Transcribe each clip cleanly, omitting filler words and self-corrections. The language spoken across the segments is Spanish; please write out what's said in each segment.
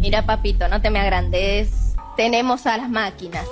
Mira, papito, no te me agrandes. Tenemos a las máquinas.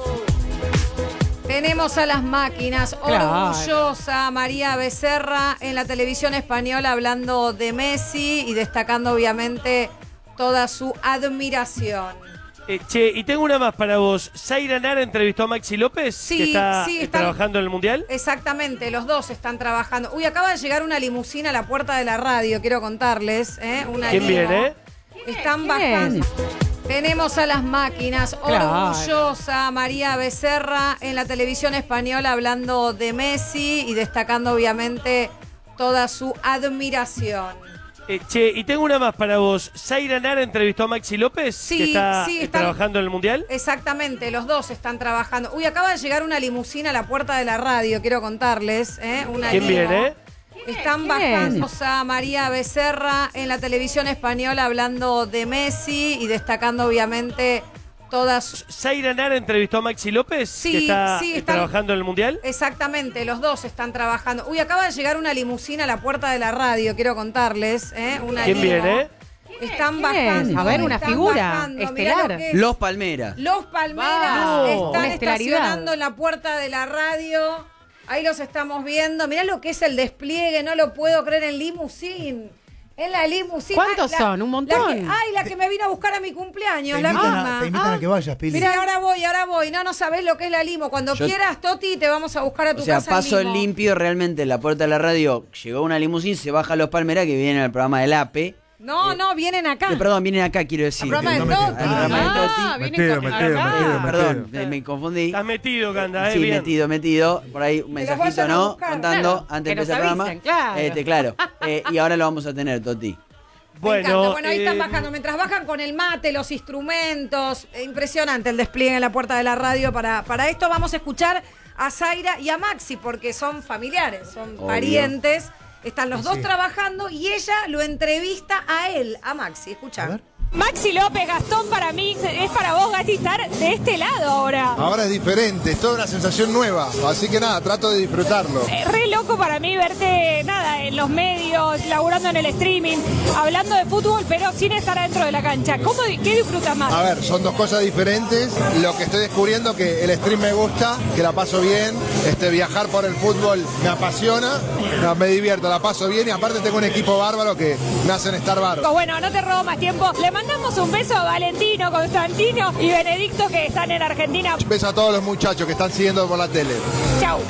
Tenemos a las máquinas. Claro. Orgullosa María Becerra en la televisión española hablando de Messi y destacando obviamente toda su admiración. Che, y tengo una más para vos. ¿Zaira Nara entrevistó a Maxi López? Sí, que está sí, están trabajando en el Mundial. Exactamente, los dos están trabajando. Uy, acaba de llegar una limusina a la puerta de la radio, quiero contarles. Una ¿Quién limo. viene? Están ¿Quién? bajando. Tenemos a las máquinas. Claro. Orgullosa María Becerra en la televisión española hablando de Messi y destacando obviamente toda su admiración. Che, y tengo una más para vos. ¿Zaira Nara entrevistó a Maxi López? Sí, que está sí, están trabajando en el Mundial. Exactamente, los dos están trabajando. Uy, acaba de llegar una limusina a la puerta de la radio, quiero contarles. Una ¿Quién limo. viene? Están ¿Quién? bajando a María Becerra en la televisión española hablando de Messi y destacando obviamente toda su... ¿Zaira Nara entrevistó a Maxi López? Sí, que está sí, están trabajando en el Mundial. Exactamente, los dos están trabajando. Uy, acaba de llegar una limusina a la puerta de la radio, quiero contarles. Una ¿Quién limo. viene? Están ¿Quién? bajando. A ver, una están figura bajando. Mirá estelar. lo que es. Los Palmeras. Los Palmeras Vamos, están una estelaridad. estacionando en la puerta de la radio. Ahí los estamos viendo. Mirá lo que es el despliegue, no lo puedo creer, en limusín. En la limusín. ¿Cuántos son? Un montón. La que me vino a buscar a mi cumpleaños, Te la invitan, misma. te invitan a que vayas, Pili. Mira, ahora voy. No sabés lo que es la limo. Cuando Yo- quieras, Toti, te vamos a buscar a tu O sea, casa en paso limo. limpio realmente en la puerta de la radio. Llegó una limusín, se baja Los Palmeras que vienen al programa del APE. No, vienen acá. Perdón, vienen acá, quiero decir. Al programa de No me Toti. metas. Al programa de Toti. vienen con acá. Perdón, me confundí. Estás metido, Canda, Sí, bien. metido. Por ahí un Que los mensajito, vayan a ¿no? buscar. Contando Claro, antes de que nos empezar el programa. avisen, claro. Claro. Y ahora lo vamos a tener, Toti. Me encanta. Bueno, Bueno, ahí están bajando. Mientras bajan con el mate, los instrumentos. Impresionante el despliegue en la puerta de la radio. Para esto vamos a escuchar a Zaira y a Maxi, porque son familiares, son Obvio. parientes. Están los dos Sí. trabajando y ella lo entrevista a él, a Maxi. Escucha. A ver. Maxi López, Gastón, para mí es para vos, Gasti, estar de este lado ahora. Ahora es diferente, es toda una sensación nueva, así que nada, trato de disfrutarlo. Re loco para mí verte, nada, en los medios, laburando en el streaming, hablando de fútbol, pero sin estar dentro de la cancha. ¿Qué disfrutas más? A ver, son dos cosas diferentes. Lo que estoy descubriendo que el stream me gusta, que la paso bien, viajar por el fútbol me apasiona, me divierto, la paso bien y aparte tengo un equipo bárbaro que me hacen estar bárbaro. Bueno, no te robo más tiempo. Le mandamos un beso a Valentino, Constantino y Benedicto, que están en Argentina. Beso a todos los muchachos que están siguiendo por la tele. Chau.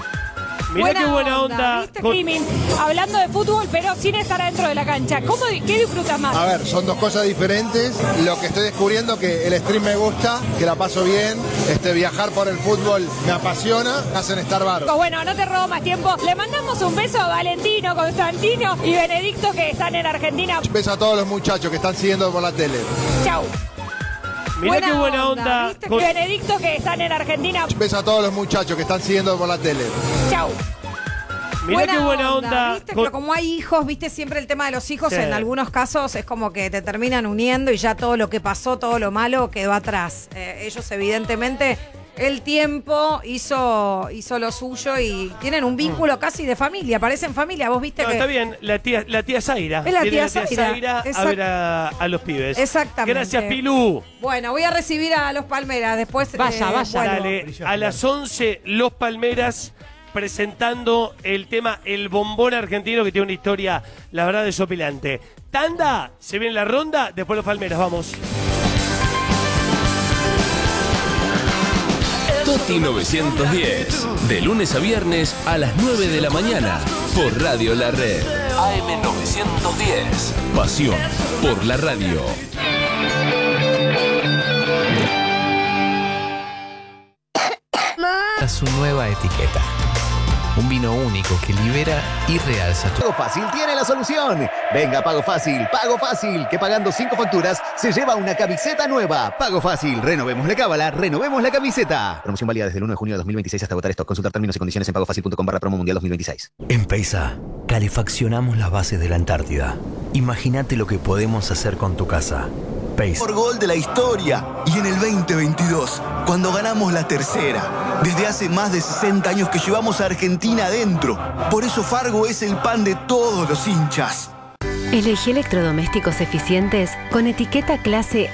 Mirá qué buena onda. ¿viste? Streaming, hablando de fútbol, pero sin estar dentro de la cancha. ¿Qué disfrutas más? A ver, son dos cosas diferentes. Lo que estoy descubriendo que el stream me gusta, que la paso bien, viajar por el fútbol me apasiona, me hacen estar bárbaro. Bueno, no te robo más tiempo. Le mandamos un beso a Valentino, Constantino y Benedicto, que están en Argentina. Beso a todos los muchachos que están siguiendo por la tele. Chau. Mirá qué buena onda. ¿viste? Con- Benedicto, que están en Argentina. Beso a todos los muchachos que están siguiendo por la tele. Chau. Mirá qué buena onda. ¿viste? Con- Pero como hay hijos, viste, siempre el tema de los hijos Sí. en algunos casos es como que te terminan uniendo y ya todo lo que pasó, todo lo malo quedó atrás. Ellos evidentemente el tiempo hizo lo suyo y tienen un vínculo casi de familia, parecen familia. Vos viste No, que... está bien, la tía Zaira. Es la Viene tía Zaira. a ver a los pibes. Exactamente. Gracias, Pilú. Bueno, voy a recibir a los Palmeras después. Vaya. vuelvo. Dale, a las 11, Los Palmeras presentando el tema El Bombón Argentino, que tiene una historia, la verdad, desopilante. Tanda, se viene la ronda, después Los Palmeras, vamos. Toti 910, de lunes a viernes a las 9 de la mañana, por Radio La Red. AM 910, pasión por la radio. Su nueva etiqueta. Un vino único que libera y realza tu... Pago Fácil tiene la solución. Venga, Pago Fácil, que pagando 5 facturas se lleva una camiseta nueva. Pago Fácil, renovemos la cábala, renovemos la camiseta. Promoción válida desde el 1 de junio de 2026 hasta agotar stock. Consultar términos y condiciones en pagofacil.com/promo mundial 2026. En Peisa, calefaccionamos las bases de la Antártida. Imagínate lo que podemos hacer con tu casa. Peisa. Por gol de la historia y en el 2022, cuando ganamos la tercera. Desde hace más de 60 años que llevamos a Argentina adentro. Por eso Fargo es el pan de todos los hinchas. Elegí electrodomésticos eficientes con etiqueta clase